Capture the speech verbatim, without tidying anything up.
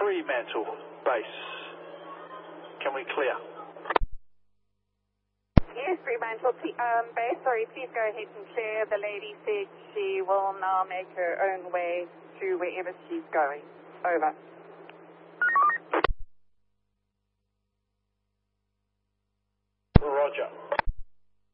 Fremantle base. Can we clear? Yes, Fremantle um, base. Sorry, please go ahead and clear. The lady said she will now make her own way to wherever she's going. Over.